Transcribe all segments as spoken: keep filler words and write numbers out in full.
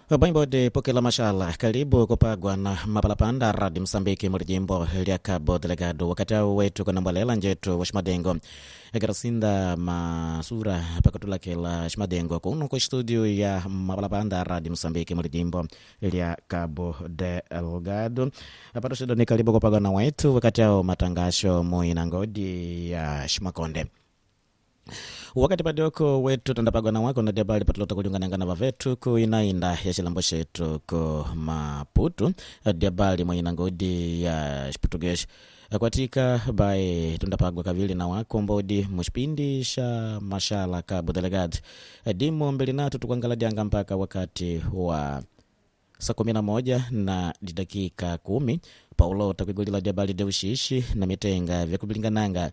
Bem bode pokela mashala karibu kupagwa na mapalapanda radi Msambiki muri jimbo lya Cabo Delgado wakati wetu kuna mbalela njetu wa Shimadengo ekarasinda masura pakatulakela Shimadengo kuno kwa studio ya mapalapanda radi Msambiki muri jimbo lya Cabo Delgado apato shido ni karibu kupagwa na wetu wakati ao matangasho muina ngodi ya Shimakonde wakati padoko wetu tandapagwa na wako na debali patulota kuliungananga na vavetu kuinainda ya shilambo shetu ku Maputo debali mwaina ngodi ya Portuguese kwatika bai tundapagwa kavili na wako mbodi mushpindi sha mashala Cabo Delgado dimo mbili natu tukuangala dianga mpaka wakati wa saa kumi na moja na dakika kumi Paulo takwigulila debali deushishi na mitenga vya kubilingananga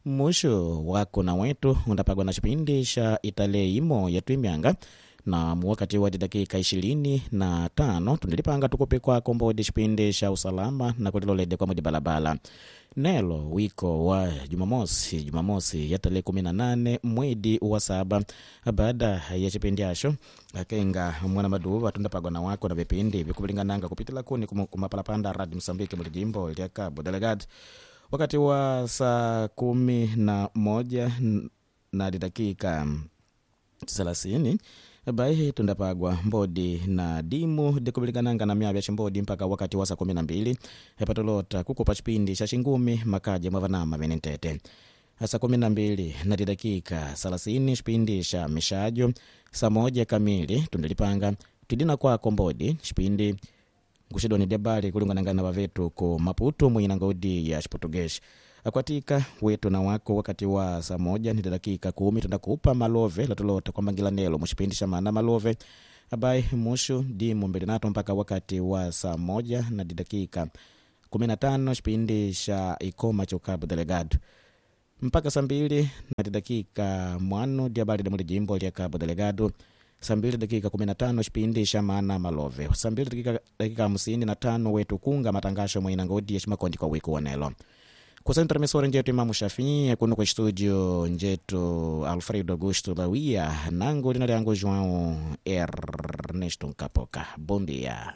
musho wako na wetu undapagwa na chipindi sha itale imo ya tuimianga na wakati wa dakika ishirini na tano tundilipanga tukupe kwa kombodi chipindi sha usalama na kulilolede kwa mudi balabala nelo wiko wa Jumamosi Jumamosi ya tarehe kumi na nane mwezi wa saba baada ya chipindi asho akenga mwana maduva tundapagwa na wako na vipindi vikubilingananga kupitila kuni kumapalapanda radi Msambiki muli jimbo lya Cabo Delgado wakati wa saa kumi na moja na dakika thelathini bai tundapagwa mbodi na dimu dikubilikananga na miavya chimbodi mpaka wakati wa saa kumi na mbili hepatolota kukupa chipindi cha shingumi makaje mwavanama venentete saa kumi na mbili na dakika thelathini chipindi cha mishajo saa moja kamili tundilipanga tudina kwa kombodi chipindi kushidoni debali kulungananga na vavetu ku Maputo mwina ngodi ya Portuguese akwatika wetu na wako wakati wa saa moja ni dakika kumi tundakupa malove latulota kwa mangila nelo mushipindi shamana malove abai mushu dimu mbili nato mpaka wakati wa saa moja na dakika kumi na tano shipindi sha ikoma cho Cabo Delgado mpaka saa mbili na dakika mwano diabali de muli jimbo lya Cabo Delgado saa mbili dakika kumi na tano shipindi sha maana malove saa mbili dakika dakika hamsini na tano wetu kunga matangasho mwaina ngodi ya Shimakondi kwa wiki wanelo kwa sentra misore njetu Imamu Shafii kuno kwa studio njetu Alfredo Augusto Lawia nango lina liango João Ernesto Kapoka bom dia.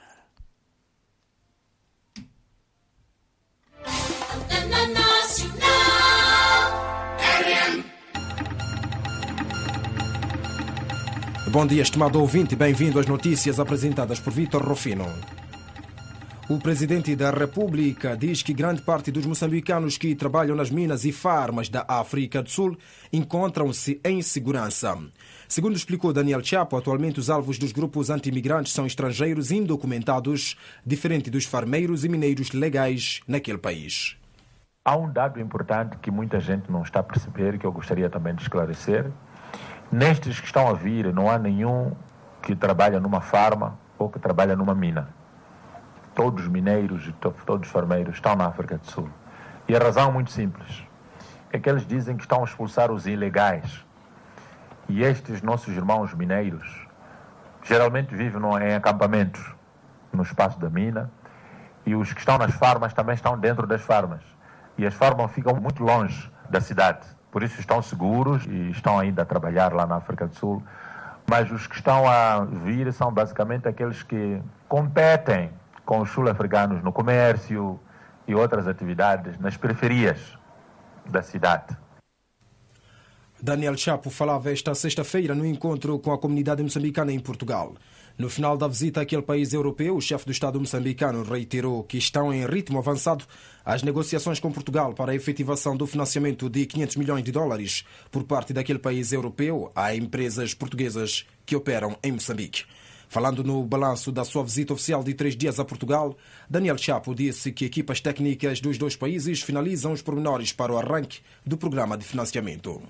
Bom dia, estimado ouvinte, bem-vindo às notícias apresentadas por Vítor Rufino. O presidente da República diz que grande parte dos moçambicanos que trabalham nas minas e farmas da África do Sul encontram-se em segurança. Segundo explicou Daniel Chapo, atualmente os alvos dos grupos anti-imigrantes são estrangeiros indocumentados, diferente dos farmeiros e mineiros legais naquele país. Há um dado importante que muita gente não está a perceber, que eu gostaria também de esclarecer. Nestes que estão a vir, não há nenhum que trabalha numa farma ou que trabalha numa mina. Todos os mineiros e to- todos os farmeiros estão na África do Sul. E a razão é muito simples. É que eles dizem que estão a expulsar os ilegais. E estes nossos irmãos mineiros geralmente vivem no- em acampamentos no espaço da mina. E os que estão nas farmas também estão dentro das farmas. E as farmas ficam muito longe da cidade. Por isso estão seguros e estão ainda a trabalhar lá na África do Sul. Mas os que estão a vir são basicamente aqueles que competem com os sul-africanos no comércio e outras atividades nas periferias da cidade. Daniel Chapo falava esta sexta-feira no encontro com a comunidade moçambicana em Portugal. No final da visita àquele país europeu, o chefe do Estado moçambicano reiterou que estão em ritmo avançado as negociações com Portugal para a efetivação do financiamento de quinhentos milhões de dólares por parte daquele país europeu a empresas portuguesas que operam em Moçambique. Falando no balanço da sua visita oficial de três dias a Portugal, Daniel Chapo disse que equipas técnicas dos dois países finalizam os pormenores para o arranque do programa de financiamento.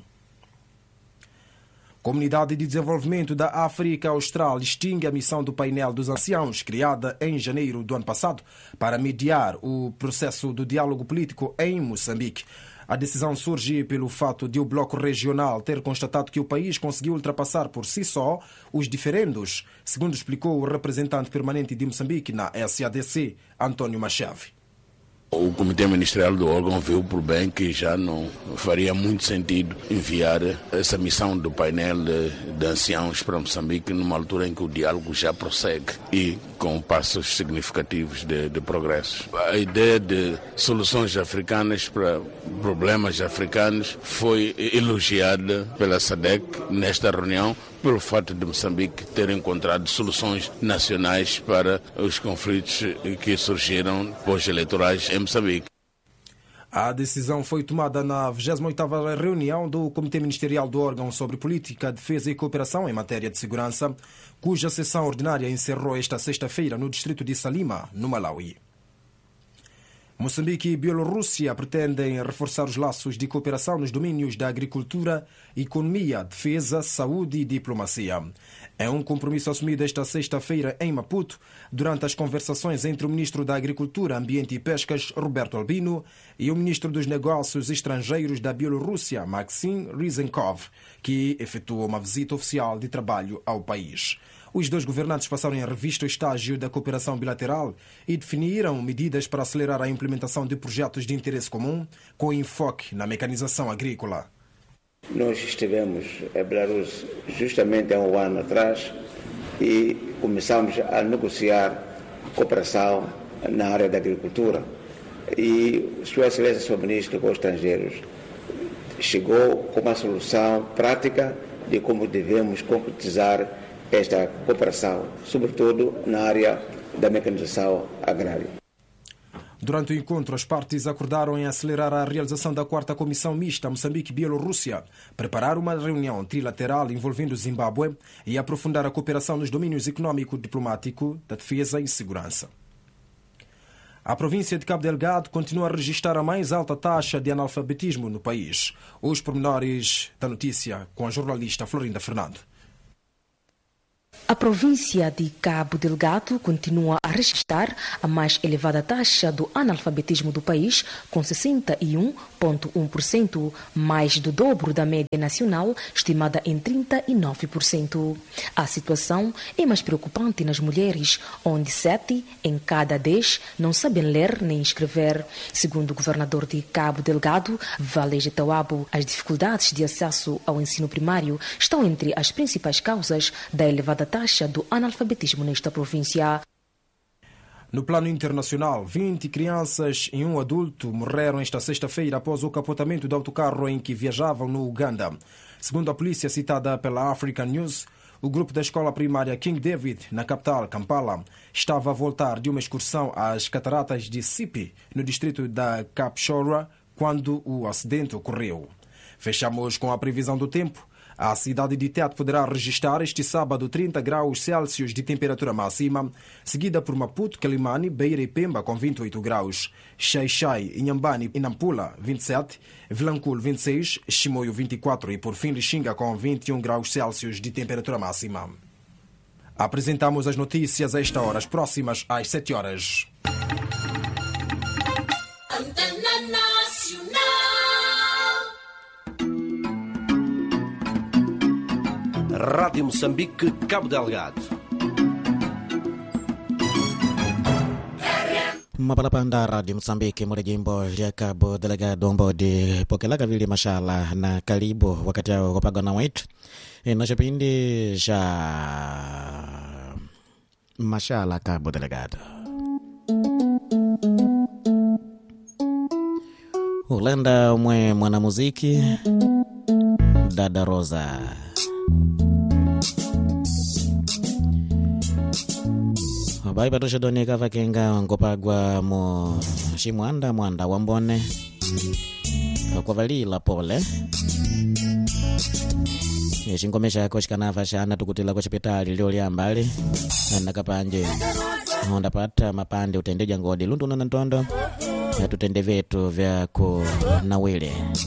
Comunidade de Desenvolvimento da África Austral extingue a missão do painel dos anciãos, criada em janeiro do ano passado, para mediar o processo do diálogo político em Moçambique. A decisão surge pelo fato de o Bloco Regional ter constatado que o país conseguiu ultrapassar por si só os diferendos, segundo explicou o representante permanente de Moçambique na S A D C, António Machave. O Comitê Ministerial do órgão viu por bem que já não faria muito sentido enviar essa missão do painel de, de anciãos para Moçambique numa altura em que o diálogo já prossegue e com passos significativos de, de progresso. A ideia de soluções africanas para problemas africanos foi elogiada pela SADC nesta reunião, pelo fato de Moçambique ter encontrado soluções nacionais para os conflitos que surgiram pós-eleitorais em Moçambique. A decisão foi tomada na vigésima oitava reunião do Comitê Ministerial do órgão sobre Política, Defesa e Cooperação em matéria de segurança, cuja sessão ordinária encerrou esta sexta-feira no distrito de Salima, no Malawi. Moçambique e Bielorrússia pretendem reforçar os laços de cooperação nos domínios da agricultura, economia, defesa, saúde e diplomacia. É um compromisso assumido esta sexta-feira em Maputo, durante as conversações entre o Ministro da Agricultura, Ambiente e Pescas, Roberto Albino, e o Ministro dos Negócios Estrangeiros da Bielorrússia, Maxim Ryzhenkov, que efetuou uma visita oficial de trabalho ao país. Os dois governantes passaram em revista o estágio da cooperação bilateral e definiram medidas para acelerar a implementação de projetos de interesse comum, com enfoque na mecanização agrícola. Nós estivemos em Belarus justamente há um ano atrás e começamos a negociar cooperação na área da agricultura. E Sua Excelência, Senhor Ministro dos Estrangeiros, chegou com uma solução prática de como devemos concretizar esta cooperação, sobretudo na área da mecanização agrária. Durante o encontro, as partes acordaram em acelerar a realização da quarta Comissão Mista Moçambique-Bielorrússia, preparar uma reunião trilateral envolvendo Zimbábue e aprofundar a cooperação nos domínios econômico, diplomático, da defesa e segurança. A província de Cabo Delgado continua a registrar a mais alta taxa de analfabetismo no país. Os pormenores da notícia com a jornalista Florinda Fernando. A província de Cabo Delgado continua a registrar a mais elevada taxa do analfabetismo do país, com sessenta e um vírgula um por cento, mais do dobro da média nacional, estimada em trinta e nove por cento. A situação é mais preocupante nas mulheres, onde sete em cada dez não sabem ler nem escrever. Segundo o governador de Cabo Delgado, Vale Tawabo, as dificuldades de acesso ao ensino primário estão entre as principais causas da elevada taxa do analfabetismo nesta província. No plano internacional, vinte crianças e um adulto morreram esta sexta-feira após o capotamento do autocarro em que viajavam no Uganda. Segundo a polícia citada pela African News, o grupo da escola primária King David, na capital, Kampala, estava a voltar de uma excursão às cataratas de Sipi, no distrito da Kapchorwa, quando o acidente ocorreu. Fechamos com a previsão do tempo. A cidade de Tete poderá registrar este sábado trinta graus Celsius de temperatura máxima, seguida por Maputo, Quelimane, Beira e Pemba com vinte e oito graus, Xai-Xai, Inhambane e Nampula vinte e sete, Vilanculo vinte e seis, Chimoio vinte e quatro e por fim Lixinga com vinte e um graus Celsius de temperatura máxima. Apresentamos as notícias a esta hora, as próximas às sete horas. Rádio Moçambique, Cabo Delgado. mapalapanda Rádio Moçambique mwa jimbo lya Cabo Delgado mbodi pokela kavili mashala na karibu wakati ao kupagana wetu e na chipindi cha mashala Cabo Delgado. Ulenda umwe mwanamuziki Dada Rosa. Bai patosha doni kava kenga ngopagwa mo shimwanda mwanda wambone kwa valila pole yeshingomesha koshkanava shana tukutila kwa chipitali lio liambali nakapanje honda pata mapande utendeja ngodi lundu na ntondo tutende vetu vya ku nawile